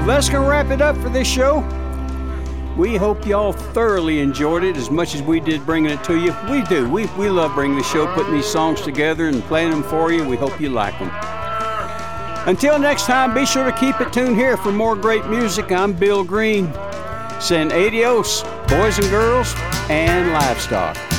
That's going to wrap it up for this show. We hope y'all thoroughly enjoyed it as much as we did bringing it to you. We do. We love bringing the show, putting these songs together and playing them for you. We hope you like them. Until next time, be sure to keep it tuned here for more great music. I'm Bill Green, saying adios, boys and girls, and livestock.